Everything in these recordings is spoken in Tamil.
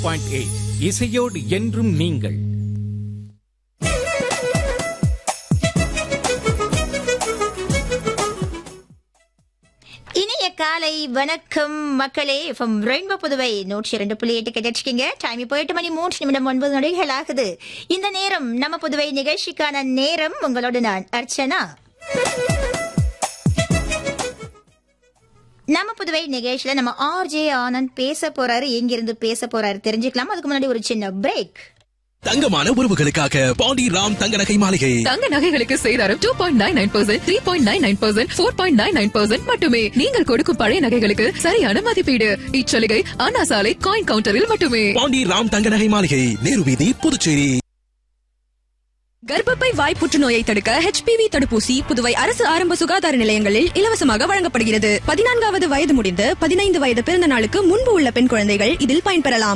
101.8 இசையோடு என்றும் நீங்கள். இனிய காலை வணக்கம் மக்களே. ரெயின்போ புதுவை 102.8 கேட்டுருக்கீங்க. டைம் இப்போ 8:03 ஆகுது. இந்த நேரம் நம்ம புதுவை நிகழ்ச்சிக்கான நேரம். உங்களோட நான் அர்ச்சனா. நம்ம புதுவை நிகழ்ச்சியில நம்ம ஆர்ஜே ஆனந்த் பேச போறாரு. எங்கிருந்து பேச போறாரு தெரிஞ்சுக்கலாம். அதுக்கு முன்னாடி ஒரு சின்ன பிரேக். தங்கமான உறவுகளுக்காக பாண்டி ராம் தங்க நகை மாளிகை. தங்க நகைகளுக்கு சேதாரம் 2.99%, 3.99%, 4.99% மட்டுமே. நீங்கள் கொடுக்கும் பழைய நகைகளுக்கு சரியான மதிப்பீடு. இச்சலுகை அண்ணா சாலை காயின் கவுண்டரில் மட்டுமே. பாண்டி ராம் தங்க நகை மாளிகை, நேரு வீதி, புதுச்சேரி. கர்ப்பப்பை வாய் புற்றுநோயை தடுக்க HPV தடுப்பூசி புதுவை அரசு ஆரம்ப சுகாதார நிலையங்களில் இலவசமாக வழங்கப்படுகிறது. 14வது வயது முடிந்து 15 வயது பிறந்த நாளுக்கு முன்பு உள்ள பெண் குழந்தைகள் இதில் பயன்பெறலாம்.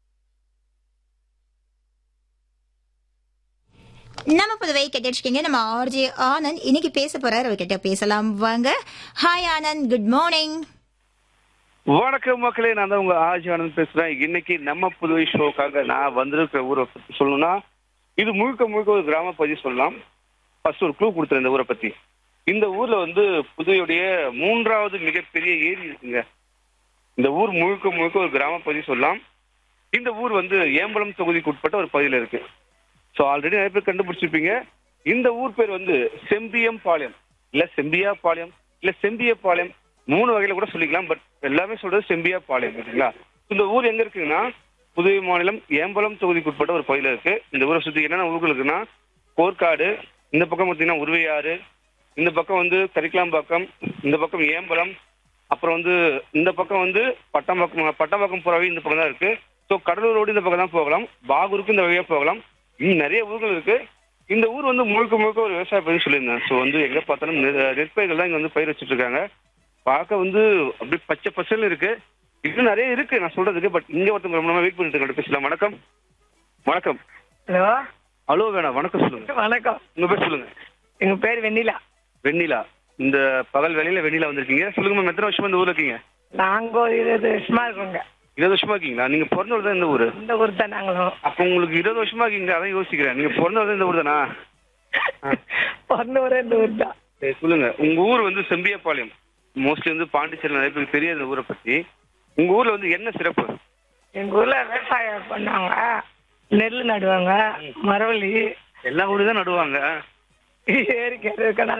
நம்ம புதுவை கேட்டுருக்கீங்க. நம்ம ஆர்ஜே ஆனந்த் இன்னைக்கு பேச போறாரு. அவர்கிட்ட பேசலாம் வாங்க. Hi Anand, good morning. வணக்கம் மக்களே, நான் தான் உங்க ஆர்ஜே ஆனந்த் பேசுறேன். இன்னைக்கு நம்ம புதுவை ஷோக்காக நான் வந்திருக்கிற ஊரை பத்தி சொல்லணும்னா, இது முழுக்க முழுக்க ஒரு கிராம பகுதி சொல்லலாம். ஃபர்ஸ்ட் ஒரு க்ளூ கொடுத்துறேன் இந்த ஊரை பத்தி. இந்த ஊர்ல வந்து புதுவையுடைய 3வது மிகப்பெரிய ஏரி இருக்குங்க. இந்த ஊர் முழுக்க முழுக்க ஒரு கிராம பகுதி சொல்லலாம். இந்த ஊர் வந்து ஏம்பலம் தொகுதிக்கு உட்பட்ட ஒரு பகுதியில் இருக்கு. ஸோ ஆல்ரெடி நிறைய பேர் கண்டுபிடிச்சிருப்பீங்க. இந்த ஊர் பேர் வந்து செம்பியம் பாளையம், இல்ல செம்பியா பாளையம், இல்ல செம்பிய பாளையம், 3 வகையில கூட சொல்லிக்கலாம். பட் எல்லாமே சொல்றது செம்பியா பாளையம். ஓகேங்களா? இந்த ஊர் எங்க இருக்குன்னா, புதுவை மாநிலம் ஏம்பலம் தொகுதிக்கு உட்பட்ட ஒரு பகுதியில் இருக்கு. இந்த ஊரை சுற்றி என்னென்ன ஊர்கள் இருக்குன்னா, கோர்க்காடு, இந்த பக்கம் பார்த்தீங்கன்னா உருவையாறு, இந்த பக்கம் வந்து கரிக்கலாம்பாக்கம், இந்த பக்கம் ஏம்பலம், அப்புறம் வந்து இந்த பக்கம் வந்து பட்டம்பாக்கம் புறவை இந்த பக்கம் தான் இருக்கு. ஸோ கடலூர் ரோடு இந்த பக்கம் தான் போகலாம். பாகூருக்கு இந்த வழியாக போகலாம். இன்னும் நிறைய ஊர்கள் இருக்கு. இந்த ஊர் வந்து முழுக்க முழுக்க ஒரு விவசாய பகுதி சொல்லியிருந்தேன். ஸோ வந்து எங்க பார்த்தாலும் நெற்பயிர்கள் தான் இங்க வந்து பயிர் வச்சுட்டு இருக்காங்க. பார்க்க வந்து அப்படி பச்சை பசல் இருக்கு. இன்னும் நிறைய இருக்கு நான் சொல்றதுக்கு. பட் இங்க ஒருத்தவங்க ரொம்ப வெயிட் பண்ணிட்டு இருக்காங்க. பேசலாம். வணக்கம். வணக்கம். ஹலோ. ஹலோ வேணாம், வணக்கம் சொல்லுங்க. வணக்கம். உங்க பேர் சொல்லுங்க. எங்க பேர் வெண்ணிலா. வெண்ணிலா. இந்த பகல் வேலையில வெண்ணிலா வந்திருக்கீங்க. சொல்லுங்க மேம், எத்தனை வருஷமா இந்த ஊர்ல இருக்கீங்க? நாங்க ஒரு 20 வருஷமா இருக்கோங்க. 20 வருஷமா இருக்கீங்களா? நீங்க பிறந்தவர் தான் இந்த ஊரு? இந்த ஊர் தான் நாங்களும். அப்ப உங்களுக்கு 20 வருஷமா இருக்கீங்க, அதான் யோசிக்கிறேன். நீங்க பிறந்தவர் தான் இந்த ஊர் தானா? பிறந்த ஊரே இந்த ஊர் தான். சரி சொல்லுங்க. உங்க ஊர் வந்து செம்பியப்பாளையம். மோஸ்ட்லி வந்து பாண்டிச்சேரியில் நிறைய பேருக்கு தெரியாது இந்த ஊரை பத்தி. உங்க ஊர்ல வந்து என்ன சிறப்பு? எங்க ஊர்ல விவசாயம் பண்ணாங்க, நெல் நடுவாங்க, மரவள்ளி எல்லா ஊரும் தான் நடுவாங்க. ஏரிக்கரை